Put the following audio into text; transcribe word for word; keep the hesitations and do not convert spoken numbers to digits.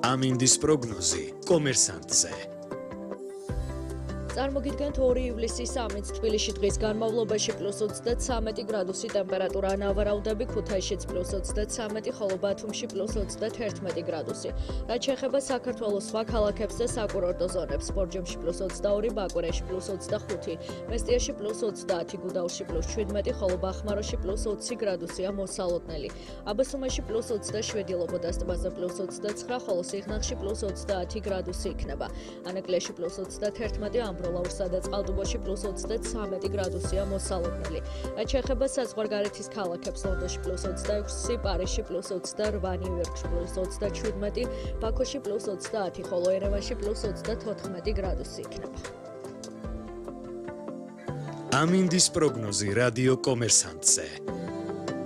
ამინდის პროგნოზი კომერსანტზე. წარმოგიდგენთ ორი ივლისის ამინდს თბილისში დღის განმავლობაში პლუს ოცდათსამეტი გრადუსი ტემპერატურა, ნავარაუდები ქუთაისშიც პლუს ოცდათსამეტი, ხოლო ბათუმში პლუს ოცდათერთმეტი გრადუსი. რაც შეეხება საქართველოს სხვა ქალაქებს და საკურორტო ზონებს, ბორჯომში პლუს ოცდაორი, ბაკურეში პლუს ოცდახუთი, მესტიაში პლუს ოცდაათი, გუდაუთში პლუს შვიდმეტი, ხოლო ბახმაროში პლუს ოცი გრადუსია მოსალოდნელი. აბასუმაში პლუს ოცდაშვიდი, ლობოდას ტბაზე პლუს ოცდაცხრა, ხოლო სიღნაღში პლუს ოცდაათი გრადუსი იქნება. ანაკლიაში პლუს ოცდათერთმეტი, ამბროლაურსა და წყალტუბოში პლუს ოცდათსამეტი გრადუსია მოსალოდნელი. რაც შეეხება საზღვარგარეთის ქალაქებს, ლონდონში პლუს ოცდაექვსი, პარიზში პლუს ოცდარვა, ნიუ-იორკში პლუს ოცდაჩვიდმეტი, ბაქოში პლუს ოცდაათი, ხოლო ერევანში პლუს ოცდათოთხმეტი გრადუსი იქნება. ამინდის პროგნოზი რადიო კომერსანტზე.